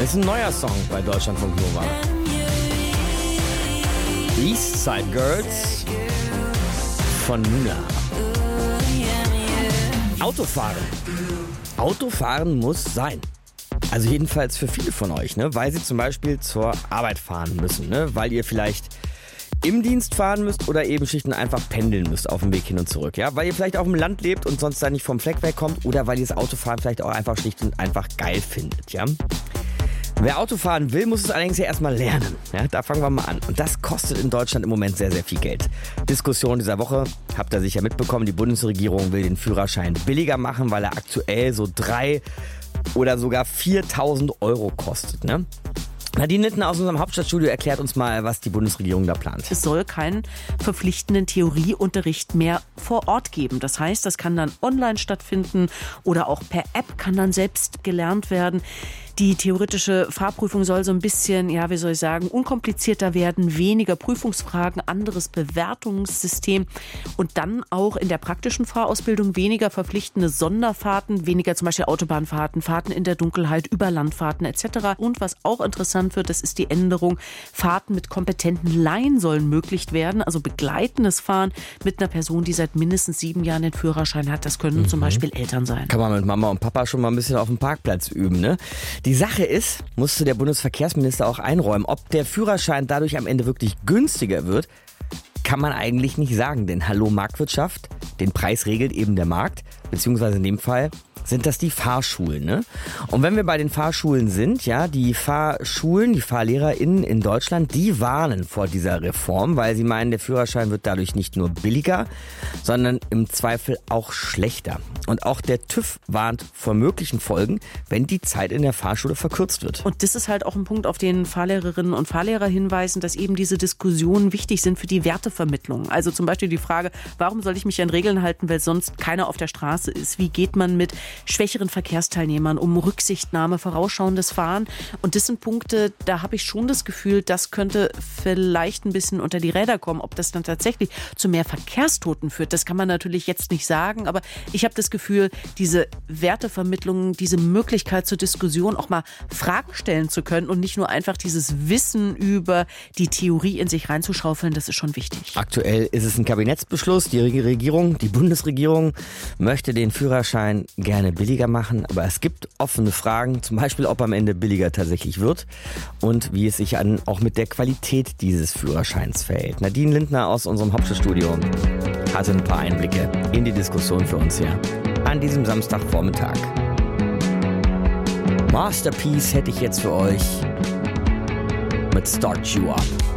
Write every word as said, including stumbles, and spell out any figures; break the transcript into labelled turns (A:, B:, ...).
A: Das ist ein neuer Song bei Deutschlandfunk Nova. East Side Girls von Nuna. Autofahren. Autofahren muss sein. Also jedenfalls für viele von euch, ne? Weil sie zum Beispiel zur Arbeit fahren müssen, ne? Weil ihr vielleicht im Dienst fahren müsst oder eben schlicht und einfach pendeln müsst auf dem Weg hin und zurück. Ja? Weil ihr vielleicht auf dem Land lebt und sonst da nicht vom Fleck wegkommt oder weil ihr das Autofahren vielleicht auch einfach schlicht und einfach geil findet. Ja? Wer Auto fahren will, muss es allerdings ja erstmal lernen. Ja, da fangen wir mal an. Und das kostet in Deutschland im Moment sehr, sehr viel Geld. Diskussion dieser Woche, habt ihr sicher mitbekommen, die Bundesregierung will den Führerschein billiger machen, weil er aktuell so drei oder sogar viertausend Euro kostet. Ne? Nadine Littner aus unserem Hauptstadtstudio erklärt uns mal, was die Bundesregierung da plant.
B: Es soll keinen verpflichtenden Theorieunterricht mehr vor Ort geben. Das heißt, das kann dann online stattfinden oder auch per App kann dann selbst gelernt werden. Die theoretische Fahrprüfung soll so ein bisschen, ja, wie soll ich sagen, unkomplizierter werden, weniger Prüfungsfragen, anderes Bewertungssystem und dann auch in der praktischen Fahrausbildung weniger verpflichtende Sonderfahrten, weniger zum Beispiel Autobahnfahrten, Fahrten in der Dunkelheit, Überlandfahrten et cetera. Und was auch interessant wird, das ist die Änderung, Fahrten mit kompetenten Laien sollen möglich werden, also begleitendes Fahren mit einer Person, die seit mindestens sieben Jahren den Führerschein hat. Das können mhm. zum Beispiel Eltern sein.
A: Kann man mit Mama und Papa schon mal ein bisschen auf dem Parkplatz üben, ne? Die Sache ist, musste der Bundesverkehrsminister auch einräumen, ob der Führerschein dadurch am Ende wirklich günstiger wird, kann man eigentlich nicht sagen. Denn hallo Marktwirtschaft, den Preis regelt eben der Markt, beziehungsweise in dem Fall sind das die Fahrschulen, ne? Und wenn wir bei den Fahrschulen sind, ja, die Fahrschulen, die FahrlehrerInnen in Deutschland, die warnen vor dieser Reform, weil sie meinen, der Führerschein wird dadurch nicht nur billiger, sondern im Zweifel auch schlechter. Und auch der TÜV warnt vor möglichen Folgen, wenn die Zeit in der Fahrschule verkürzt wird.
B: Und das ist halt auch ein Punkt, auf den Fahrlehrerinnen und Fahrlehrer hinweisen, dass eben diese Diskussionen wichtig sind für die Wertevermittlung. Also zum Beispiel die Frage, warum soll ich mich an Regeln halten, weil sonst keiner auf der Straße ist? Wie geht man mit schwächeren Verkehrsteilnehmern um Rücksichtnahme, vorausschauendes Fahren? Und das sind Punkte, da habe ich schon das Gefühl, das könnte vielleicht ein bisschen unter die Räder kommen. Ob das dann tatsächlich zu mehr Verkehrstoten führt, das kann man natürlich jetzt nicht sagen. Aber ich habe das Gefühl, diese Wertevermittlung, diese Möglichkeit zur Diskussion, auch mal Fragen stellen zu können und nicht nur einfach dieses Wissen über die Theorie in sich reinzuschaufeln, das ist schon wichtig.
A: Aktuell ist es ein Kabinettsbeschluss. Die Regierung, die Bundesregierung möchte den Führerschein gerne billiger machen, aber es gibt offene Fragen, zum Beispiel, ob am Ende billiger tatsächlich wird und wie es sich an, auch mit der Qualität dieses Führerscheins verhält. Nadine Littner aus unserem Hauptstadtstudio hatte ein paar Einblicke in die Diskussion für uns hier an diesem Samstagvormittag. Masterpiece hätte ich jetzt für euch mit Start You Up.